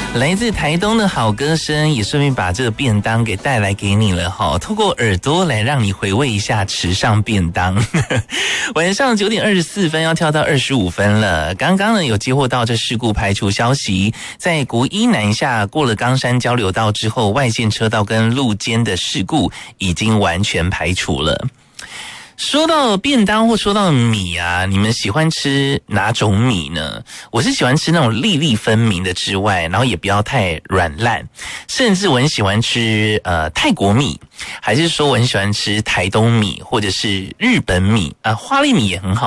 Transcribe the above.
来自台东的好歌声，也顺便把这个便当给带来给你了哈。透过耳朵来让你回味一下池上便当。晚上9点24分要跳到25分了。刚刚呢有接获到这事故排除消息，在国一南下过了冈山交流道之后，外线车道跟路肩的事故已经完全排除了。说到便当或说到米啊，你们喜欢吃哪种米呢？我是喜欢吃那种粒粒分明的之外，然后也不要太软烂，甚至我很喜欢吃泰国米，还是说我很喜欢吃台东米或者是日本米啊，花栗米也很好